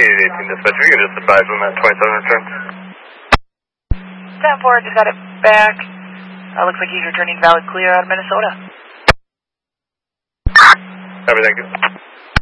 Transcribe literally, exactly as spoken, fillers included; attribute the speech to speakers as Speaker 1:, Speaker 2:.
Speaker 1: eight eighteen dispatch, you can just advise when that twenty-seven returns.
Speaker 2: ten four, just got it back. Uh, looks like he's returning valid clear out of Minnesota.
Speaker 1: Copy, thank you.